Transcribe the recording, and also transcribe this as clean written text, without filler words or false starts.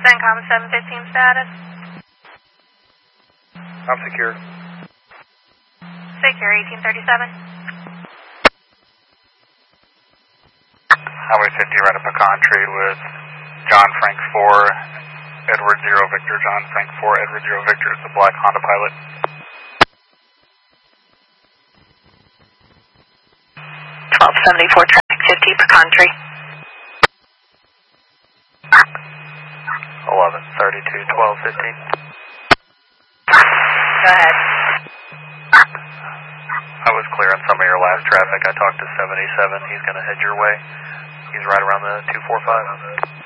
CENTCOM 715 status. I'm secure. Secure 1837. Highway 50 right up Pecan Tree with John Frank 4, Edward 0 Victor, John Frank 4, Edward 0 Victor. It's a black Honda Pilot. 1274 traffic 50 Pecan Tree. 1132 1215. Go ahead. I was clear on some of your last traffic. I talked to 77. He's going to head your way. He's right around the 245.